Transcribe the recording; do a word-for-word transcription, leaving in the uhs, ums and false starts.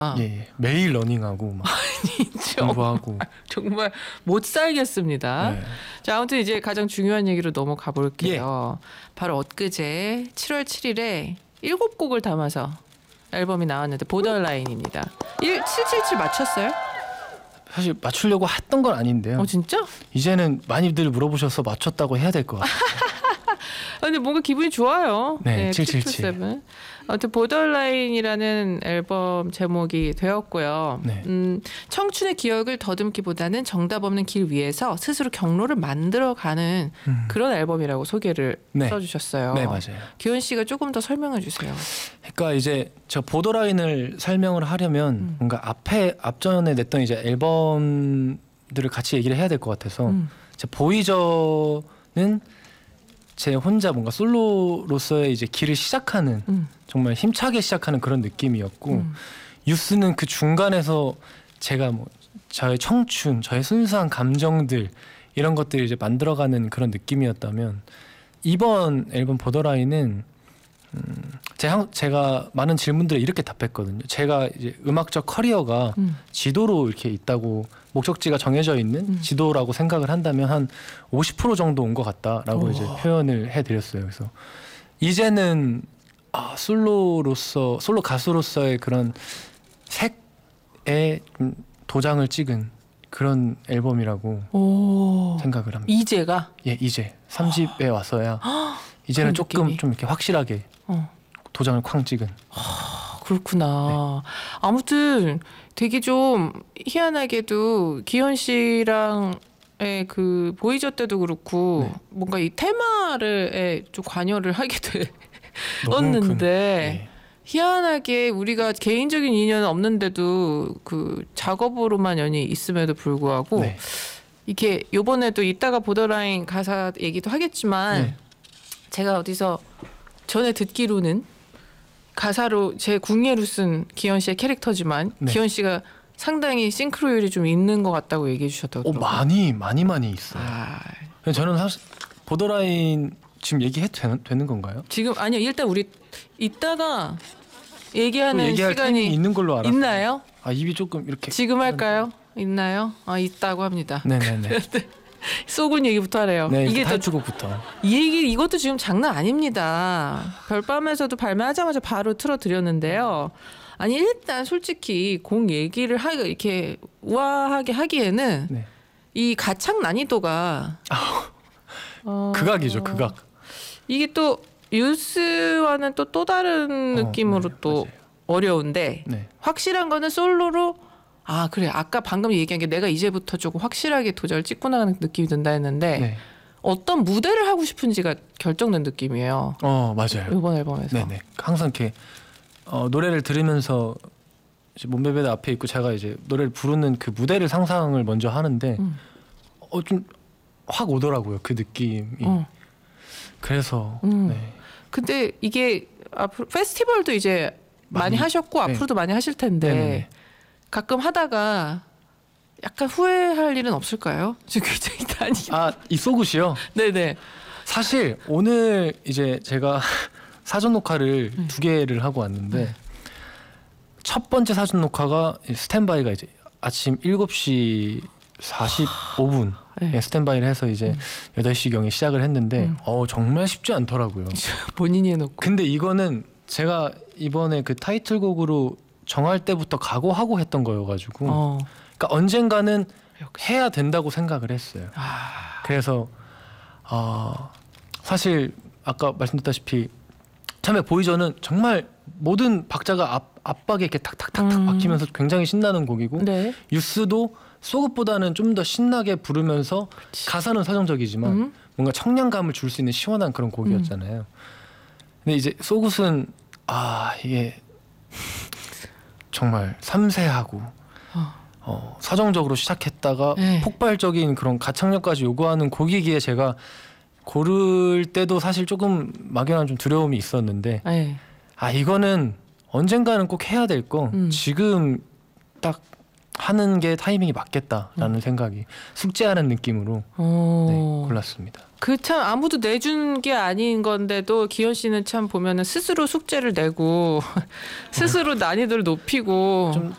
예, 예. 매일 러닝하고 막 공부하고 정말 못 살겠습니다. 네. 자, 아무튼 이제 가장 중요한 얘기로 넘어가 볼게요. 예. 바로 엊그제 칠월 칠일에 일곱 곡을 담아서 앨범이 나왔는데 보더라인입니다. 칠칠칠 맞췄어요? 사실 맞추려고 했던 건 아닌데요. 어 진짜? 이제는 많이들 물어보셔서 맞췄다고 해야 될 것 같아요. 근데 뭔가 기분이 좋아요. 네, 네 칠칠칠. 아무튼 보더라인이라는 앨범 제목이 되었고요. 네. 음, 청춘의 기억을 더듬기보다는 정답 없는 길 위에서 스스로 경로를 만들어가는 음. 그런 앨범이라고 소개를 네. 써주셨어요. 네, 맞아요. 기현 씨가 조금 더 설명해 주세요. 그러니까 이제 저 보더라인을 설명을 하려면 음. 뭔가 앞에 앞전에 냈던 이제 앨범들을 같이 얘기를 해야 될 것 같아서 음. 제 보이저는 제 혼자 뭔가 솔로로서의 이제 길을 시작하는 음. 정말 힘차게 시작하는 그런 느낌이었고 음. 유스는 그 중간에서 제가 뭐 저의 청춘, 저의 순수한 감정들 이런 것들을 이제 만들어가는 그런 느낌이었다면 이번 앨범 보더라인은 음, 제가, 제가 많은 질문들에 이렇게 답했거든요. 제가 이제 음악적 커리어가 음. 지도로 이렇게 있다고 목적지가 정해져 있는 음. 지도라고 생각을 한다면 한 오십 퍼센트 정도 온 것 같다라고 오. 이제 표현을 해드렸어요. 그래서 이제는 아, 솔로로서 솔로 가수로서의 그런 색에 좀 도장을 찍은 그런 앨범이라고 오. 생각을 합니다. 이제가 예, 이제 삼 집에 와서야 이제는 그런 조금 느낌이. 좀 이렇게 확실하게 어. 도장을 쾅 찍은. 그렇구나. 네. 아무튼 되게 좀 희한하게도 기현 씨랑의 그 보이저 때도 그렇고 네. 뭔가 이 테마를 좀 관여를 하게 너무 큰, 되었는데 네. 희한하게 우리가 개인적인 인연은 없는데도 그 작업으로만 연이 있음에도 불구하고 네. 이렇게 요번에도 이따가 보더라인 가사 얘기도 하겠지만 네. 제가 어디서 전에 듣기로는 가사로 제 궁예로 쓴 기현 씨의 캐릭터지만 네. 기현 씨가 상당히 싱크로율이 좀 있는 것 같다고 얘기해 오, 주셨더라고요. 많이 많이 많이 있어요. 아, 저는 사실 보더라인 지금 얘기해도 되는, 되는 건가요? 지금 아니요. 일단 우리 이따가 얘기하는 얘기할 시간이 타이밍이 있는 걸로 알았어요. 있나요? 아, 입이 조금 이렇게. 지금 할까요? 있나요? 아, 있다고 합니다. 네네네. 쏘군 얘기부터 하래요. 네, 이게 또 타이틀곡부터. 이 얘기 이것도 지금 장난 아닙니다. 별밤에서도 발매하자마자 바로 틀어드렸는데요. 아니 일단 솔직히 공 얘기를 하 이렇게 우아하게 하기에는 네. 이 가창 난이도가 어, 극악이죠, 극악. 이게 또 유스와는 또 또 다른 어, 느낌으로 네, 또 맞아요. 어려운데 네. 확실한 거는 솔로로 아 그래 아까 방금 얘기한 게 내가 이제부터 조금 확실하게 도전을 찍고 나가는 느낌이 든다 했는데 네. 어떤 무대를 하고 싶은지가 결정된 느낌이에요. 어, 맞아요. 이번 앨범에서. 네네. 항상 이렇게 어, 노래를 들으면서 이제 몬베베드 앞에 있고 제가 이제 노래를 부르는 그 무대를 상상을 먼저 하는데 음. 어, 좀 확 오더라고요, 그 느낌이. 어. 그래서 음. 네. 근데 이게 앞으로 페스티벌도 이제 많이, 많이, 하셨고 네. 앞으로도 많이 하실 텐데 네네네. 가끔 하다가 약간 후회할 일은 없을까요? 지금 굉장히 다니. 아, 이 소굿이요? 네네. 사실 오늘 이제 제가 사전 녹화를 네. 두 개를 하고 왔는데 네. 첫 번째 사전 녹화가 스탠바이가 이제 아침 일곱 시 사십오 분에 네. 스탠바이를 해서 이제 음. 여덟 시경에 시작을 했는데 음. 어, 정말 쉽지 않더라고요. 본인이 해놓고. 근데 이거는 제가 이번에 그 타이틀곡으로 정할 때부터 각오하고 했던 거여가지고 어. 그러니까 언젠가는 해야 된다고 생각을 했어요. 아. 그래서 어, 사실 아까 말씀드렸다시피 처음에 보이저는 정말 모든 박자가 앞, 압박에 이렇게 탁탁탁탁 음. 박히면서 굉장히 신나는 곡이고 네. 유스도 소극보다는 좀 더 신나게 부르면서 그치. 가사는 서정적이지만 음. 뭔가 청량감을 줄 수 있는 시원한 그런 곡이었잖아요. 근데 이제 소굿은 아 이게 정말 섬세하고 어. 어, 사정적으로 시작했다가 네. 폭발적인 그런 가창력까지 요구하는 곡이기에 제가 고를 때도 사실 조금 막연한 좀 두려움이 있었는데 네. 아 이거는 언젠가는 꼭 해야 될 거 음. 지금 딱 하는 게 타이밍이 맞겠다라는 음. 생각이 숙제하는 느낌으로 어. 네, 골랐습니다. 그 참 아무도 내준 게 아닌 건데도 기현 씨는 참 보면은 스스로 숙제를 내고 스스로 난이도를 높이고 좀